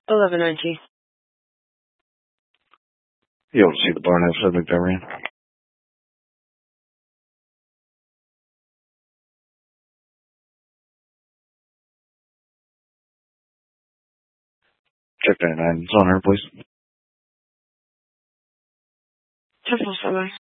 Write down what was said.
1119. You able to see the Barnett subject I ran? Check that 9. It's on her, please. 1047.